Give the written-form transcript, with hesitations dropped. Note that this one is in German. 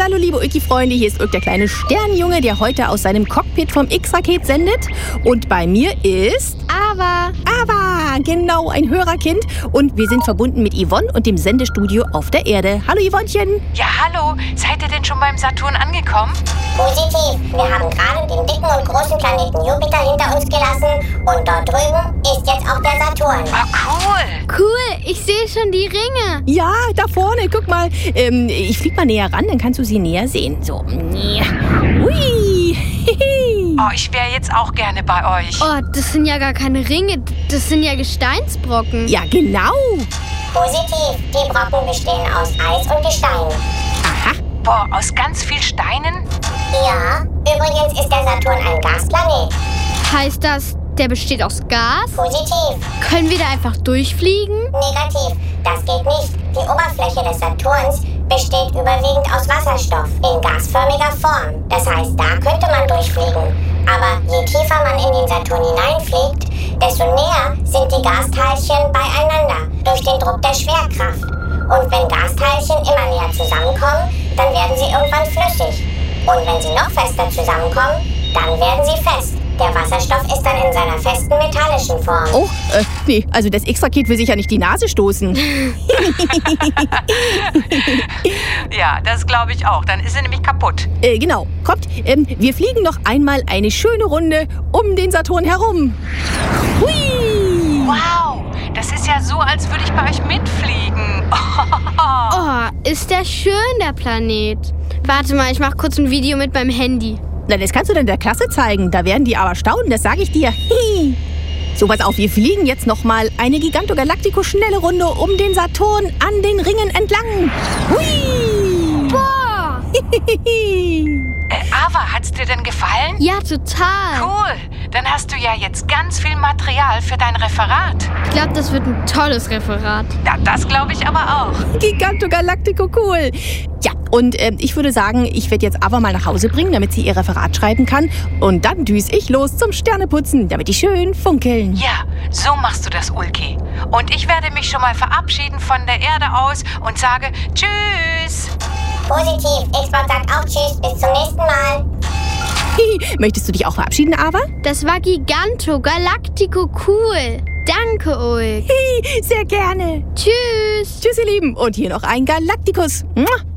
Hallo liebe Ulki-Freunde, hier ist Ulk, der kleine Sternjunge, der heute aus seinem Cockpit vom X-Raket sendet. Und bei mir ist... Ava, genau, ein Hörerkind. Und wir sind verbunden mit Yvonne und dem Sendestudio auf der Erde. Hallo Yvonnchen. Ja, hallo. Seid ihr denn schon beim Saturn angekommen? Positiv. Wir haben gerade den dicken und großen Planeten Jupiter hinter uns gelassen. Und dort drüben ist jetzt auch der Saturn. Oh, cool. cool, ich sehe schon die Ringe. Ja, da vorne, guck mal. Ich flieg mal näher ran, dann kannst du sie näher sehen. So. Hui. Oh, ich wäre jetzt auch gerne bei euch. Oh, das sind ja gar keine Ringe, das sind ja Gesteinsbrocken. Ja, genau. Positiv. Die Brocken bestehen aus Eis und Gestein. Aha. Boah, aus ganz viel Steinen? Ja, übrigens ist der Saturn ein Gasplanet. Heißt das, der besteht aus Gas? Positiv. Können wir da einfach durchfliegen? Negativ. Das geht nicht. Die Oberfläche des Saturns besteht überwiegend aus Wasserstoff in gasförmiger Form. Das heißt, da könnte man durchfliegen. Aber je tiefer man in den Saturn hineinfliegt, desto näher sind die Gasteilchen beieinander durch den Druck der Schwerkraft. Und wenn Gasteilchen immer näher zusammenkommen, dann werden sie irgendwann flüssig. Und wenn sie noch fester zusammenkommen, dann werden sie fest. Der Wasserstoff ist dann in seiner festen metallischen Form. Oh, nee, also das X-Raket will sich ja nicht die Nase stoßen. Ja, das glaube ich auch. Dann ist sie nämlich kaputt. Genau, kommt, wir fliegen noch einmal eine schöne Runde um den Saturn herum. Hui! Wow, das ist ja so, als würde ich bei euch mitfliegen. Oh, ist der schön, der Planet. Warte mal, ich mache kurz ein Video mit meinem Handy. Na, das kannst du dann der Klasse zeigen. Da werden die aber staunen, das sage ich dir. So, pass auf, wir fliegen jetzt noch mal eine Gigantogalactico-schnelle Runde um den Saturn an den Ringen entlang. Hui! Boah! Ava, hat's dir denn gefallen? Ja, total. Cool. Dann hast du ja jetzt ganz viel Material für dein Referat. Ich glaube, das wird ein tolles Referat. Ja, das glaube ich aber auch. Gigantogalactico, cool. Ja, und ich würde sagen, ich werde jetzt Ava mal nach Hause bringen, damit sie ihr Referat schreiben kann. Und dann düse ich los zum Sterneputzen, damit die schön funkeln. Ja, so machst du das, Ulki. Und ich werde mich schon mal verabschieden von der Erde aus und sage Tschüss. Positiv. Xbox sagt auch Tschüss. Bis zum nächsten Mal. Möchtest du dich auch verabschieden, Ava? Das war Gigantogalactico cool. Danke, Ulk. Sehr gerne. Tschüss. Tschüss, ihr Lieben. Und hier noch ein Galacticus. Mua.